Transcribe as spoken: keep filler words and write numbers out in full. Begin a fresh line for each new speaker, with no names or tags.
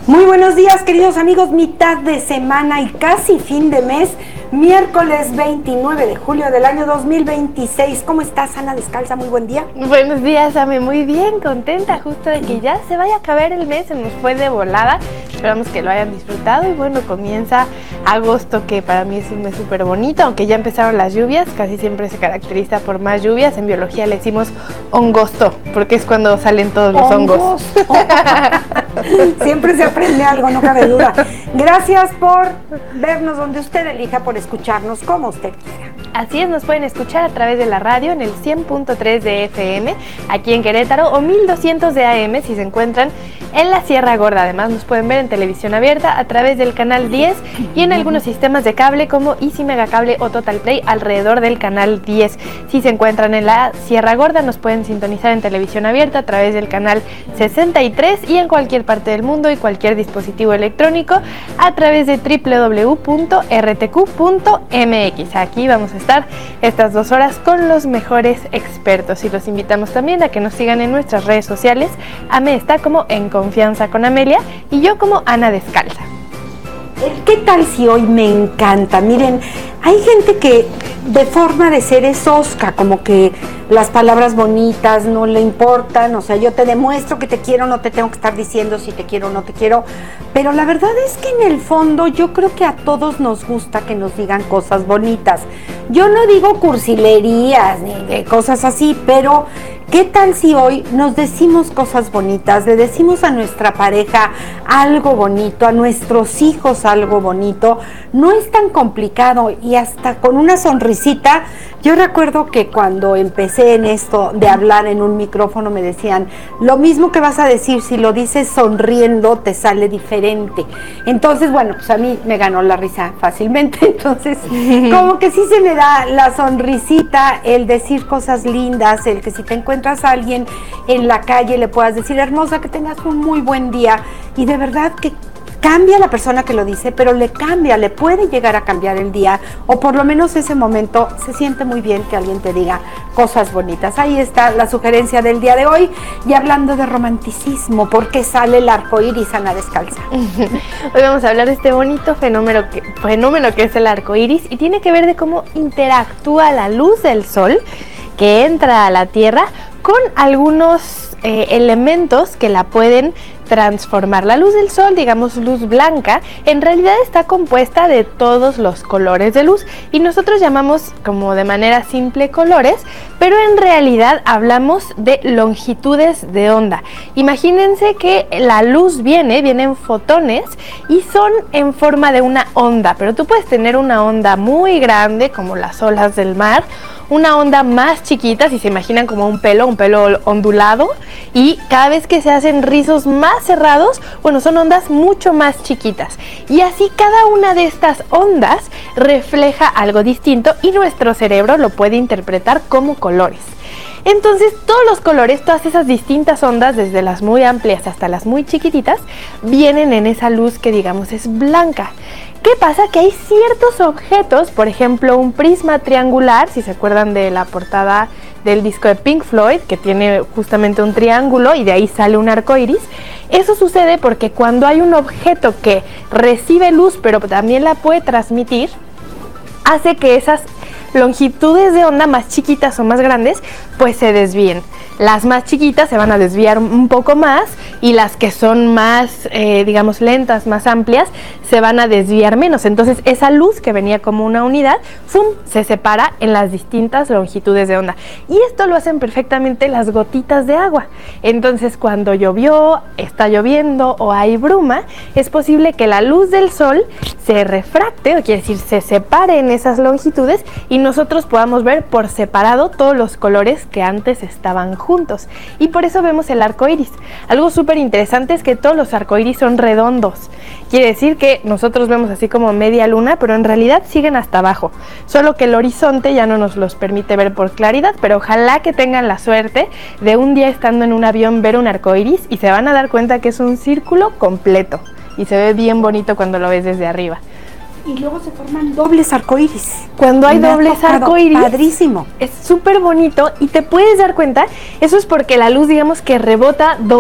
Muy buenos días, queridos amigos, mitad de semana y casi fin de mes, miércoles veintinueve de julio del año dos mil veintiséis. ¿Cómo estás, Ana Descalza? Muy buen día.
Buenos días, Ame, muy bien, contenta justo de que ya se vaya a acabar el mes, se nos fue de volada. Esperamos que lo hayan disfrutado y bueno, comienza agosto, que para mí es un mes súper bonito, aunque ya empezaron las lluvias, casi siempre se caracteriza por más lluvias. En biología le decimos hongosto, porque es cuando salen todos los hongos.
Siempre se aprende algo, no cabe duda. Gracias por vernos donde usted elija, por escucharnos como usted quiera.
Así es, nos pueden escuchar a través de la radio en el cien punto tres de F M, aquí en Querétaro, o mil doscientos de A M si se encuentran en la Sierra Gorda. Además, nos pueden ver en televisión abierta a través del canal diez y en algunos sistemas de cable como Easy Megacable o Total Play alrededor del canal diez. Si se encuentran en la Sierra Gorda, nos pueden sintonizar en televisión abierta a través del canal sesenta y tres y en cualquier parte del mundo y cualquier dispositivo electrónico a través de doble u doble u doble u punto r t q punto m x. Aquí vamos a estar estas dos horas con los mejores expertos y los invitamos también a que nos sigan en nuestras redes sociales. Ame está como En Confianza con Amelia y yo como Ana Descalza.
¿Qué tal si hoy me encanta? Miren, hay gente que de forma de ser es osca, como que las palabras bonitas no le importan, o sea, yo te demuestro que te quiero, no te tengo que estar diciendo si te quiero o no te quiero, pero la verdad es que en el fondo yo creo que a todos nos gusta que nos digan cosas bonitas. Yo no digo cursilerías ni de cosas así, pero ¿qué tal si hoy nos decimos cosas bonitas? Le decimos a nuestra pareja algo bonito, a nuestros hijos algo bonito. No es tan complicado y hasta con una sonrisita. Yo recuerdo que cuando empecé en esto de hablar en un micrófono me decían, lo mismo que vas a decir, si lo dices sonriendo te sale diferente. Entonces, bueno, pues a mí me ganó la risa fácilmente. Entonces, como que sí se me da la sonrisita, el decir cosas lindas, el que si te encuentras a alguien en la calle le puedas decir, hermosa, que tengas un muy buen día. Y de verdad que cambia la persona que lo dice, pero le cambia, le puede llegar a cambiar el día, o por lo menos ese momento se siente muy bien que alguien te diga cosas bonitas. Ahí está la sugerencia del día de hoy. Y hablando de romanticismo, ¿por qué sale el arco iris, Ana Descalza?
Hoy vamos a hablar de este bonito fenómeno que, fenómeno que es el arco iris, y tiene que ver de cómo interactúa la luz del sol que entra a la Tierra con algunos eh, elementos que la pueden transformar. La luz del sol, digamos luz blanca, en realidad está compuesta de todos los colores de luz y nosotros llamamos como de manera simple colores, pero en realidad hablamos de longitudes de onda. Imagínense que la luz viene, vienen fotones y son en forma de una onda, pero tú puedes tener una onda muy grande como las olas del mar, una onda más chiquita, si se imaginan como un pelo, un pelo ondulado, y cada vez que se hacen rizos más cerrados, bueno, son ondas mucho más chiquitas. Y así cada una de estas ondas refleja algo distinto y nuestro cerebro lo puede interpretar como colores. Entonces, todos los colores, todas esas distintas ondas, desde las muy amplias hasta las muy chiquititas, vienen en esa luz que digamos es blanca. ¿Qué pasa? Que hay ciertos objetos, por ejemplo, un prisma triangular, si se acuerdan de la portada del disco de Pink Floyd, que tiene justamente un triángulo y de ahí sale un arco iris. Eso sucede porque cuando hay un objeto que recibe luz, pero también la puede transmitir, hace que esas longitudes de onda más chiquitas o más grandes, pues se desvíen. Las más chiquitas se van a desviar un poco más y las que son más, eh, digamos, lentas, más amplias, se van a desviar menos. Entonces, esa luz que venía como una unidad, ¡fum!, se separa en las distintas longitudes de onda. Y esto lo hacen perfectamente las gotitas de agua. Entonces, cuando llovió, está lloviendo o hay bruma, es posible que la luz del sol se refracte, o quiere decir, se separe en esas longitudes y nosotros podamos ver por separado todos los colores que antes estaban juntos. Y por eso vemos el arco iris. Algo súper interesante es que todos los arcoíris son redondos. Quiere decir que nosotros vemos así como media luna, pero en realidad siguen hasta abajo. Solo que el horizonte ya no nos los permite ver por claridad, pero ojalá que tengan la suerte de un día estando en un avión ver un arcoíris y se van a dar cuenta que es un círculo completo. Y se ve bien bonito cuando lo ves desde arriba.
Y luego se forman dobles arcoíris.
Cuando hay dobles arcoíris,
padrísimo.
Es súper bonito y te puedes dar cuenta, eso es porque la luz, digamos que rebota